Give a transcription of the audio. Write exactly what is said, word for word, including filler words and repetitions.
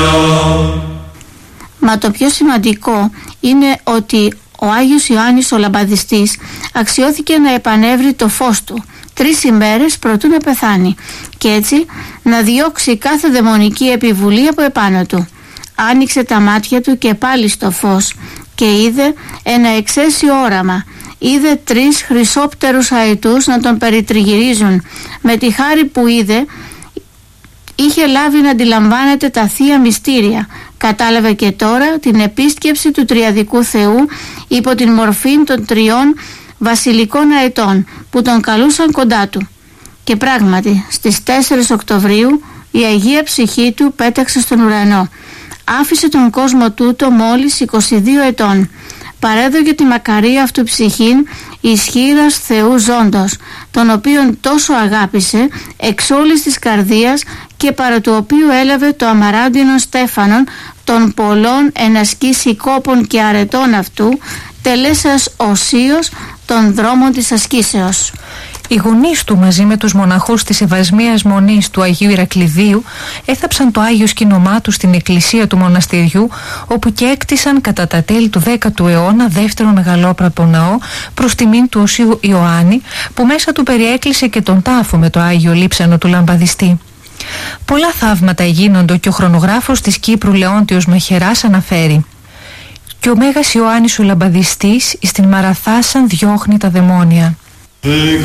Μα το πιο σημαντικό είναι ότι ο Άγιος Ιωάννης ο Λαμπαδιστής αξιώθηκε να επανέβρει το φως του τρεις ημέρες προτού να πεθάνει και έτσι να διώξει κάθε δαιμονική επιβουλή από επάνω του. Άνοιξε τα μάτια του και πάλι στο φως και είδε ένα εξαίσιο όραμα. Είδε τρεις χρυσόπτερους αετούς να τον περιτριγυρίζουν. Με τη χάρη που είδε είχε λάβει να αντιλαμβάνεται τα θεία μυστήρια. Κατάλαβε και τώρα την επίσκεψη του Τριαδικού Θεού υπό την μορφή των τριών βασιλικών αετών που τον καλούσαν κοντά του. Και πράγματι στις τέσσερις Οκτωβρίου η Αγία Ψυχή του πέταξε στον ουρανό. Άφησε τον κόσμο τούτο μόλις είκοσι δύο ετών. Παρέδωκε τη μακαρία αυτού ψυχήν ισχύρας Θεού ζώντος, τον οποίον τόσο αγάπησε εξ όλης της καρδίας και παρά του οποίου έλαβε το αμαράντινο στέφανον των πολλών ενασκήσει κόπων και αρετών αυτού, τελέσας οσίως των δρόμων της ασκήσεως. Οι γονείς του μαζί με τους μοναχούς της Ευασμίας Μονής του Αγίου Ηρακλειδίου έθαψαν το Άγιο Σκήνωμά του στην εκκλησία του μοναστηριού, όπου και έκτισαν κατά τα τέλη του δέκατου αιώνα δεύτερο μεγαλόπραπο ναό προς τιμήν του Οσίου Ιωάννη, που μέσα του περιέκλεισε και τον τάφο με το Άγιο Λείψανο του Λαμπαδιστή. Πολλά θαύματα γίνονται και ο χρονογράφος της Κύπρου Λεόντιος Μαχαιράς αναφέρει: «Και ο Μέγας Ιωάννης ο Λαμπαδιστής εις την Μαραθάσαν διώχνει τα δαιμόνια».